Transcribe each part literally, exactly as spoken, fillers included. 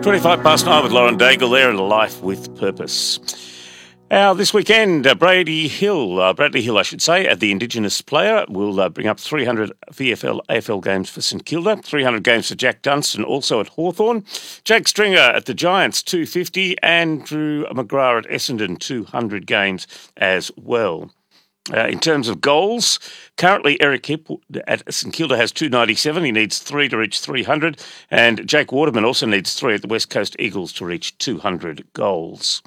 twenty-five past nine with Lauren Daigle there in Life with Purpose. Now, this weekend, uh, Brady Hill, uh, Bradley Hill, I should say, at the Indigenous player, will uh, bring up three hundred V F L, A F L games for St Kilda, three hundred games for Jack Dunstan, also at Hawthorn. Jake Stringer at the Giants, two hundred fifty, and Drew McGrath at Essendon, two hundred games as well. Uh, in terms of goals, currently Eric Hipp at St Kilda has two hundred ninety-seven. He needs three to reach three hundred. And Jake Waterman also needs three at the West Coast Eagles to reach two hundred goals.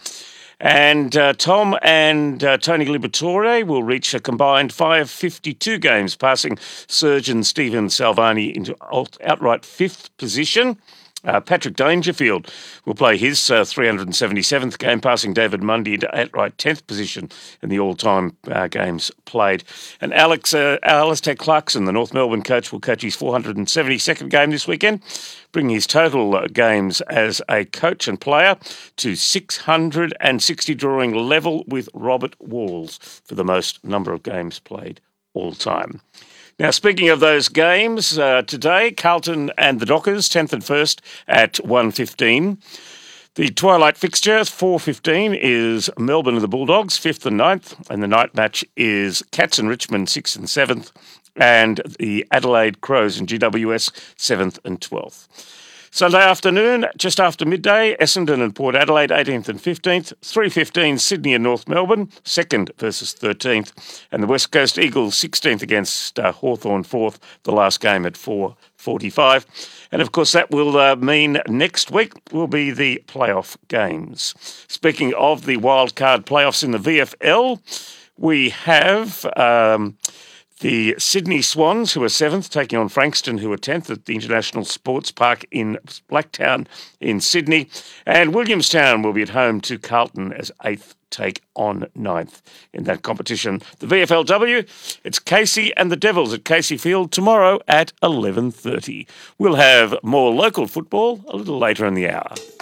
And uh, Tom and uh, Tony Liberatore will reach a combined five hundred fifty-two games, passing surgeon Stephen Salvani into outright fifth position. Uh, Patrick Dangerfield will play his uh, three hundred seventy-seventh game, passing David Mundy into outright tenth position in the all-time uh, games played. And Alex uh, Alistair Clarkson, the North Melbourne coach, will coach his four hundred seventy-second game this weekend, bringing his total uh, games as a coach and player to six hundred sixty, drawing level with Robert Walls for the most number of games played all time. Now, speaking of those games, uh, today, Carlton and the Dockers, tenth and first at one fifteen. The twilight fixture, four fifteen, is Melbourne and the Bulldogs, fifth and ninth, and the night match is Cats and Richmond, sixth and seventh, and the Adelaide Crows and G W S, seventh and twelfth. Sunday afternoon, just after midday, Essendon and Port Adelaide, eighteenth and fifteenth. three fifteen, Sydney and North Melbourne, second versus thirteenth. And the West Coast Eagles, sixteenth against uh, Hawthorn, fourth, the last game at four forty-five. And, of course, that will uh, mean next week will be the playoff games. Speaking of the wildcard playoffs in the V F L, we have... Um, The Sydney Swans, who are seventh, taking on Frankston, who are tenth at the International Sports Park in Blacktown in Sydney. And Williamstown will be at home to Carlton as eighth, take on ninth in that competition. The V F L W, it's Casey and the Devils at Casey Field tomorrow at eleven thirty. We'll have more local football a little later in the hour.